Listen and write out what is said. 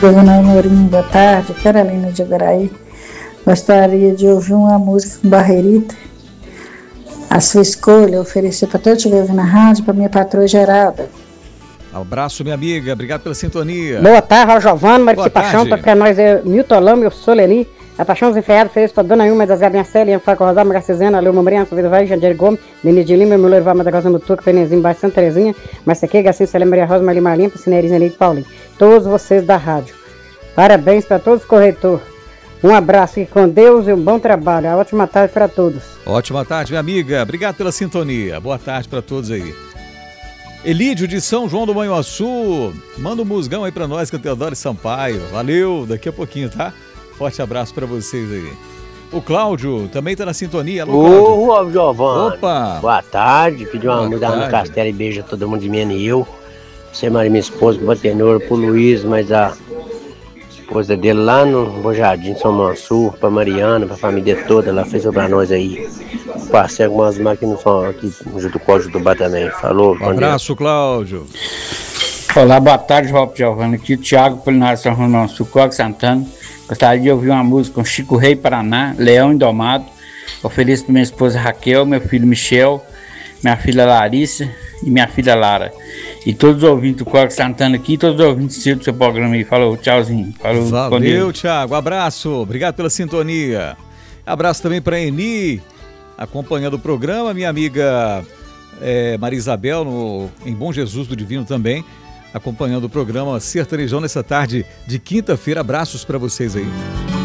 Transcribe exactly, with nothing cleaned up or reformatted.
Dona Amorim, boa tarde. Carolina de Agaraí. Gostaria de ouvir uma música com Barreirita. A sua escolha, oferecer para todos que ouvir na rádio, para minha patroa Geralda. Abraço, minha amiga. Obrigado pela sintonia. Boa tarde, Giovana, Marici Paixão, para nós é Milton Lama, eu sou Leni. A Paixão Desenfreada fez para Dona Ilma, Zé Biancelli, Ian Faco Rosal, Magacizena, Leuma Mariana, Vida Vai, Jandir Gomes, Denis de Lima, Mulher Vama da Rosa Mutuca, Penezinho, Baixo Santa Terezinha, Marceque, Gacinho, Celé Maria Rosa, Marli Marlinha, Piscineirinha, Neide Paulinho. Todos vocês da rádio. Parabéns para todos os corretores. Um abraço e com Deus e um bom trabalho. Uma ótima tarde para todos. Ótima tarde, minha amiga. Obrigado pela sintonia. Boa tarde para todos aí. Elídio de São João do Manhuaçu, manda um musgão aí para nós, que é o Teodoro Sampaio. Valeu, daqui a pouquinho, tá? Forte abraço para vocês aí. O Cláudio também tá na sintonia. Alô, Ô, Giovana. Opa! Boa tarde. Pedi uma mudada no tarde. castelo e beijo a todo mundo de menos e eu. Você, Maria, minha esposa, pro Batenor, pro Luiz, mas a esposa dele lá no Bojadinho, São Mansur, pra Mariana, pra família toda, ela fez pra nós aí. Passei algumas máquinas que não são aqui, junto com o Judubá também. Falou, Um abraço, Cláudio. Olá, boa tarde, Rob Giovana. Aqui o Thiago Polinário São Romão, Sucoque Santana. Gostaria de ouvir uma música com Chico Rei Paraná, Leão Indomado. Ofereço para minha esposa Raquel, meu filho Michel, minha filha Larissa e minha filha Lara. E todos os ouvintes do Coque Santana aqui, todos os ouvintes do seu programa aí. Falou, tchauzinho. Falou, valeu, Thiago. Abraço. Obrigado pela sintonia. Abraço também para a Eni, acompanhando o programa. Minha amiga é, Maria Isabel, no, em Bom Jesus do Divino também, acompanhando o programa Sertanejão nessa tarde de quinta-feira. Abraços para vocês aí.